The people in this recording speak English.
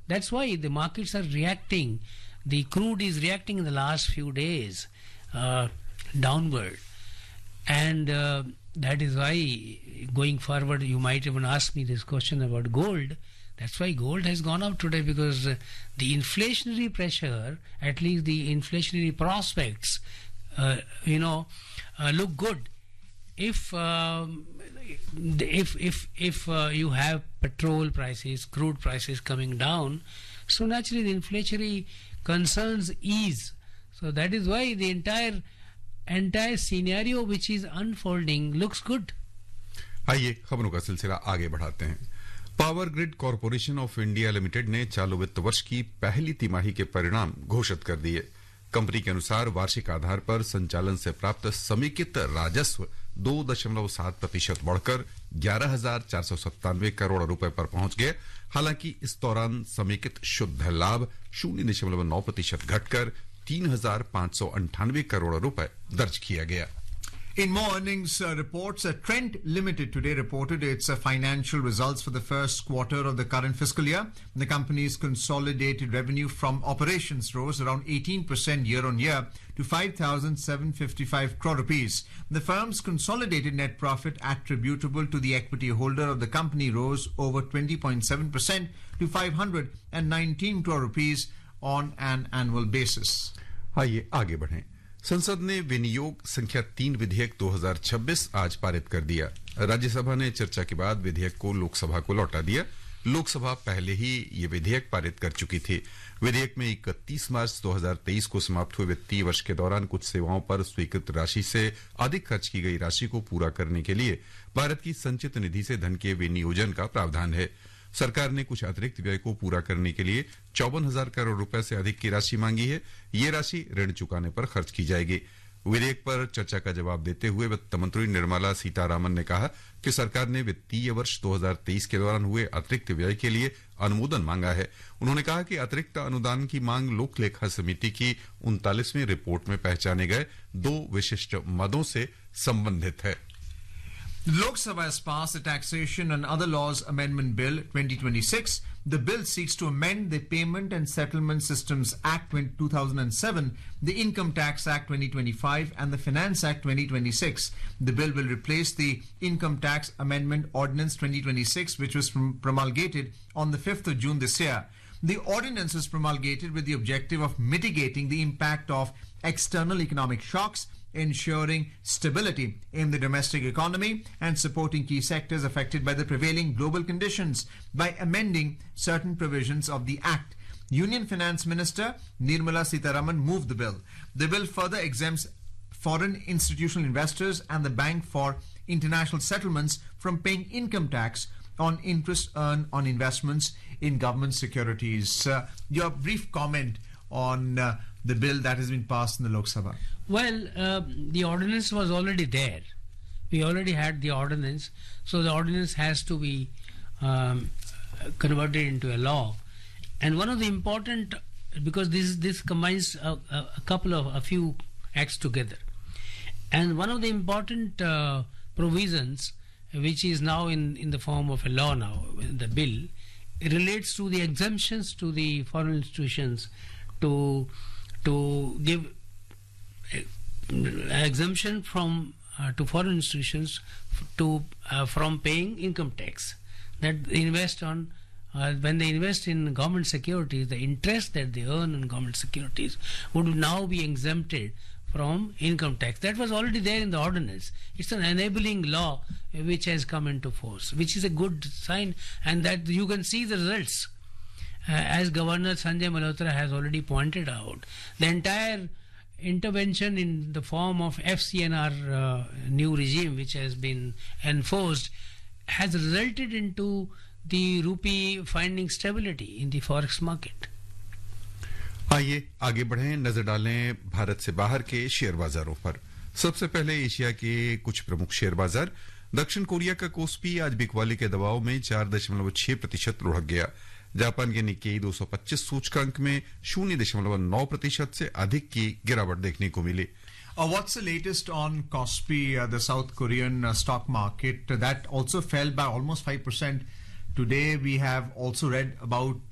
that's why the markets are reacting. The crude is reacting in the last few days downward. And that is why going forward, you might even ask me this question about gold. That's why gold has gone up today, because the inflationary pressure, at least the inflationary prospects, look good. If you have petrol prices, crude prices coming down, so naturally the inflationary concerns ease. So that is why the entire scenario which is unfolding looks good. आइए खबरों का सिलसिला आगे बढ़ाते हैं। Power grid corporation of India limited ने चालू वित्त वर्ष की पहली तिमाही के परिणाम घोषित कर दिए। कंपनी के अनुसार वार्षिक आधार पर संचालन से प्राप्त समेकित राजस्व 2.7% बढ़कर 11,497 करोड़ रुपए पर पहुंच गए। हालांकि इस दौरान समेकित शुद्ध लाभ 0.9% घटकर 3,598 करोड़ रुपए दर्ज किया गया। In more earnings reports, Trent Limited today reported its financial results for the first quarter of the current fiscal year. The company's consolidated revenue from operations rose around 18% year-on-year to 5,755 crore rupees. The firm's consolidated net profit attributable to the equity holder of the company rose over 20.7% to 519 crore rupees on an annual basis. आइए आगे बढ़ें। संसद ने विनियोग संख्या 3 विधेयक 2026 आज पारित कर दिया। राज्यसभा ने चर्चा के बाद विधेयक को लोकसभा को लौटा दिया। लोकसभा पहले ही ये विधेयक पारित कर चुकी थी। विधेयक में 31 मार्च 2023 को समाप्त हुए वित्तीय वर्ष के दौरान कुछ सेवाओं पर स्वीकृत राशि से अधिक खर्च की गई राशि को पूरा करने के लिए भारत की संचित निधि से धन के विनियोजन का प्रावधान है। सरकार ने कुछ अतिरिक्त व्यय को पूरा करने के लिए 54,000 करोड़ रुपए से अधिक की राशि मांगी है। ये राशि ऋण चुकाने पर खर्च की जाएगी। विधेयक पर चर्चा का जवाब देते हुए वित्त मंत्री निर्मला सीतारामन ने कहा कि सरकार ने वित्तीय वर्ष 2023 के दौरान हुए अतिरिक्त व्यय के लिए अनुमोदन मांगा है। उन्होंने कहा कि अतिरिक्त अनुदान की मांग लोक लेखा समिति की 39वीं रिपोर्ट में पहचाने गए 2 विशिष्ट मदों से संबंधित है। Lok Sabha has passed the Taxation and Other Laws Amendment Bill 2026. The bill seeks to amend the Payment and Settlement Systems Act 2007, the Income Tax Act 2025 and the Finance Act 2026. The bill will replace the Income Tax Amendment Ordinance 2026, which was promulgated on the 5th of June this year. The ordinance was promulgated with the objective of mitigating the impact of external economic shocks, ensuring stability in the domestic economy and supporting key sectors affected by the prevailing global conditions by amending certain provisions of the Act. Union Finance Minister Nirmala Sitharaman moved the bill. The bill further exempts foreign institutional investors and the Bank for International Settlements from paying income tax on interest earned on investments in government securities. Your brief comment on the bill that has been passed in the Lok Sabha. Well, the ordinance was already there. We already had the ordinance, so the ordinance has to be converted into a law. And one of the important, because this combines a few acts together, and one of the important provisions, which is now in the form of a law now, the bill, it relates to the exemptions to the foreign institutions to give exemption from to foreign institutions from paying income tax. That they invest on when they invest in government securities, the interest that they earn on government securities would now be exempted from income tax. That was already there in the ordinance. It's an enabling law which has come into force, which is a good sign, and that you can see the results. As Governor Sanjay Malhotra has already pointed out, the entire intervention in the form of FCNR new regime which has been enforced has resulted into the rupee finding stability in the forex market. आइए आगे बढ़ें, नजर डालें भारत से बाहर के share बाजारों पर। सबसे पहले एशिया के कुछ प्रमुख शेयर बाजार। दक्षिण कोरिया का कोस्पी आज बिकवाली के दबाव में 4.6% लुढ़क गया। जापान के निक्केई 225 सूचकांक में 0.9% से अधिक की गिरावट देखने को मिली। What's the latest on Kospi, the South Korean stock market? That also fell by almost 5%. Today we have also read about